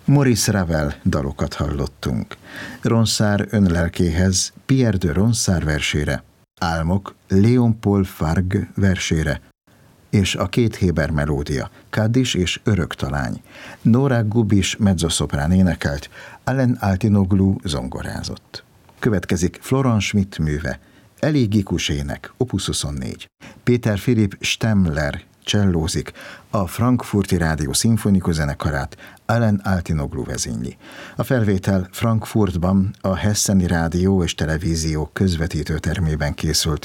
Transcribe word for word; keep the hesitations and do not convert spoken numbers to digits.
Maurice Ravel dalokat hallottunk. Ronsard önlelkéhez, Pierre de Ronsard versére, Álmok Léon Paul Fargue versére, és a két héber melódia, Kaddish és Öröktalány. Nora Gubish mezzoszoprán énekelt, Alain Altinoglu zongorázott. Következik Florence Schmitt műve, Elegikus ének, opus huszonnégy. Péter Philipp Stemmler csellózik, a Frankfurti Rádió Szimfonikus Zenekarát Alain Altinoglu vezényli. A felvétel Frankfurtban a Hesseni Rádió és Televízió közvetítő termében készült